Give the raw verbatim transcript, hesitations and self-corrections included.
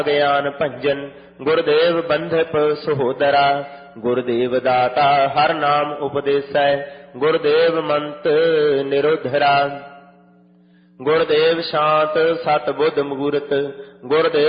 ਗਿਆਨ ਭੰਜਨ ਗੁਰਦੇਵ ਬੰਧਪ ਸਹੋਦਰਾ। ਗੁਰਦੇਵ ਦਾਤਾ ਹਰ ਨਾਮ ਉਪਦੇਸੈ ਗੁਰਦੇਵ ਮੰਤ ਨਿਰੋਧਰਾ। ਗੁਰਦੇਵ ਸ਼ਾਂਤ ਸਤ ਬੁੱਧ ਮੁਗੂਰਤ ਗੁਰਦੇਵ